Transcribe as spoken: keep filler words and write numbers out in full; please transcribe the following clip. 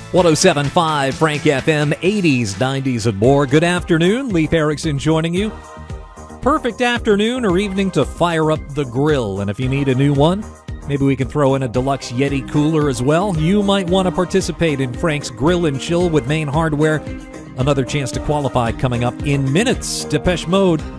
one oh seven point five Frank F M, eighties, nineties, and more. Good afternoon. Leif Erikson joining you. Perfect afternoon or evening to fire up the grill. And if you need a new one, maybe we can throw in a deluxe Yeti cooler as well. You might want to participate in Frank's Grill and Chill with Main Hardware. Another chance to qualify coming up in minutes. Depeche Mode,